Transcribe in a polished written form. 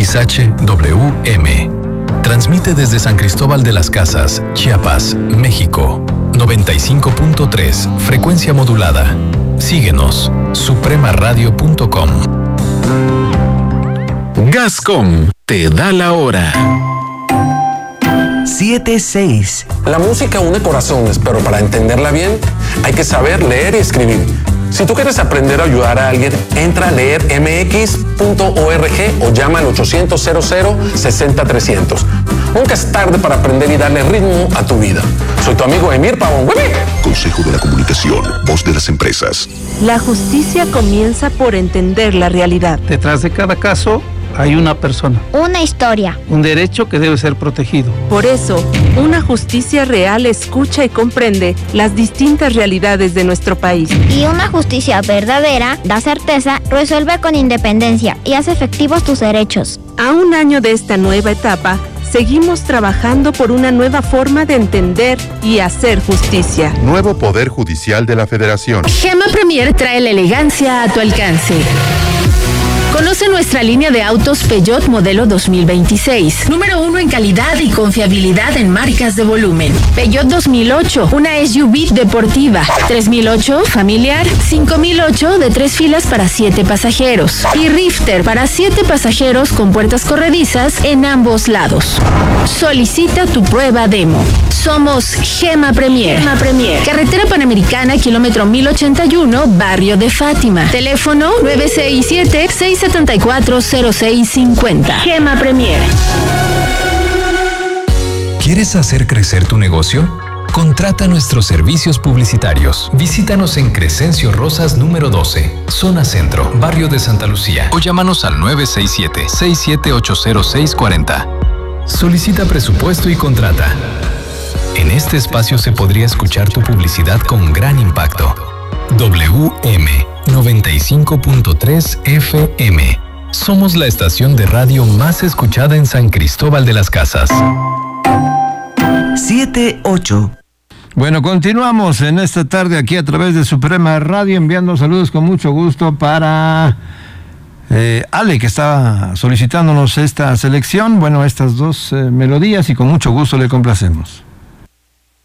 XHWM. Transmite desde San Cristóbal de las Casas, Chiapas, México. 95.3, frecuencia modulada. Síguenos, supremaradio.com. Gascom te da la hora. 7:06. La música une corazones, pero para entenderla bien hay que saber leer y escribir. Si tú quieres aprender a ayudar a alguien, entra a leermx.org o llama al 800-00-60-300. Nunca es tarde para aprender y darle ritmo a tu vida. Soy tu amigo Emir Pavón. Consejo de la Comunicación, voz de las empresas. La justicia comienza por entender la realidad. Detrás de cada caso hay una persona. Una historia. Un derecho que debe ser protegido. Por eso, una justicia real escucha y comprende las distintas realidades de nuestro país. Y una justicia verdadera da certeza, resuelve con independencia y hace efectivos tus derechos. A un año de esta nueva etapa, seguimos trabajando por una nueva forma de entender y hacer justicia. Nuevo Poder Judicial de la Federación. Gema Premier trae la elegancia a tu alcance. Conoce nuestra línea de autos Peugeot modelo 2026. Número 1 en calidad y confiabilidad en marcas de volumen. Peugeot 2008, una SUV deportiva. 3008, familiar. 5008, de 3 filas para 7 pasajeros. Y Rifter para 7 pasajeros con puertas corredizas en ambos lados. Solicita tu prueba demo. Somos Gema Premier. Gema Premier. Carretera Panamericana, kilómetro 1081, Barrio de Fátima. Teléfono 967-674-0650. Gema Premier. ¿Quieres hacer crecer tu negocio? Contrata nuestros servicios publicitarios. Visítanos en Crescencio Rosas número 12, zona centro, barrio de Santa Lucía. O llámanos al 967-6780640. Solicita presupuesto y contrata. En este espacio se podría escuchar tu publicidad con gran impacto. WM 95.3 FM. Somos la estación de radio más escuchada en San Cristóbal de las Casas. 7:08. Bueno, continuamos en esta tarde aquí a través de Suprema Radio, enviando saludos con mucho gusto para Ale, que estaba solicitándonos esta selección, bueno, estas dos melodías, y con mucho gusto le complacemos.